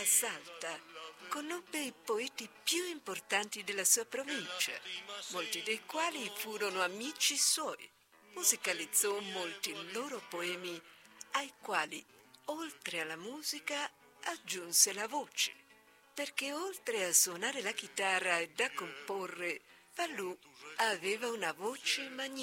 a Salta conobbe i poeti più importanti della sua provincia, molti dei quali furono amici suoi. Musicalizzò molti loro poemi, ai quali, oltre alla musica, aggiunse la voce, perché oltre a suonare la chitarra e a comporre, Falù aveva una voce magnifica.